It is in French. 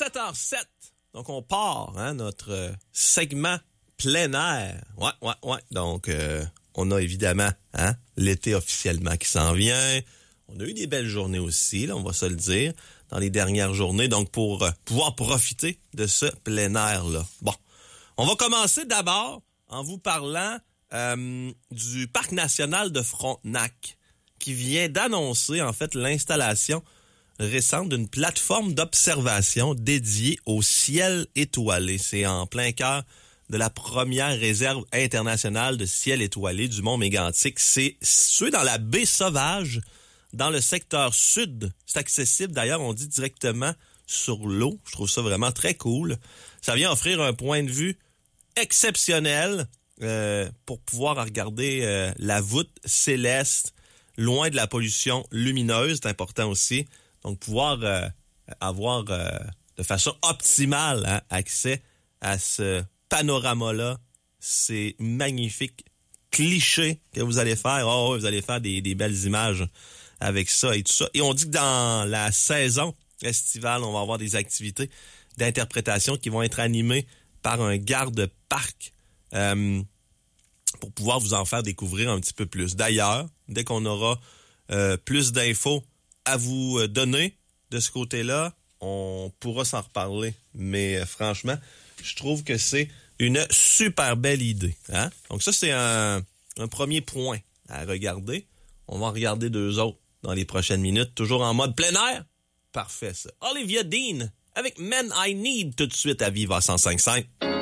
17h07. Donc, on part, notre segment plein air. Ouais. Donc, on a évidemment l'été officiellement qui s'en vient. On a eu des belles journées aussi, là, on va se le dire, dans les dernières journées. Donc, pour pouvoir profiter de ce plein air-là. Bon, on va commencer d'abord en vous parlant du Parc national de Frontenac, qui vient d'annoncer, en fait, l'installation récente d'une plateforme d'observation dédiée au ciel étoilé. C'est en plein cœur de la première réserve internationale de ciel étoilé du mont Mégantic. C'est situé dans la baie Sauvage, dans le secteur sud. C'est accessible, d'ailleurs, on dit directement sur l'eau. Je trouve ça vraiment très cool. Ça vient offrir un point de vue exceptionnel pour pouvoir regarder la voûte céleste loin de la pollution lumineuse. C'est important aussi. Donc, pouvoir avoir de façon optimale accès à ce panorama-là, c'est magnifique cliché que vous allez faire. Oh, vous allez faire des belles images avec ça et tout ça. Et on dit que dans la saison estivale, on va avoir des activités d'interprétation qui vont être animées par un garde-parc pour pouvoir vous en faire découvrir un petit peu plus. D'ailleurs, dès qu'on aura plus d'infos à vous donner de ce côté-là, on pourra s'en reparler. Mais franchement, je trouve que c'est une super belle idée. Donc ça, c'est un premier point à regarder. On va en regarder 2 autres dans les prochaines minutes, toujours en mode plein air. Parfait, ça. Olivia Dean avec Men I Need tout de suite à Viva 105.5.